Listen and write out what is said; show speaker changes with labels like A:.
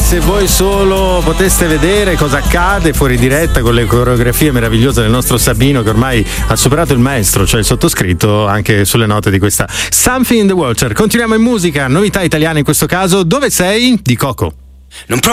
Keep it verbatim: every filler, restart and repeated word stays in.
A: se voi solo poteste vedere cosa accade fuori diretta con le coreografie meravigliose del nostro Sabino, che ormai ha superato il maestro, cioè il sottoscritto, anche sulle note di questa Something in the Watcher. Continuiamo in musica, novità italiane in questo caso. Dove sei? Di Coco.
B: Non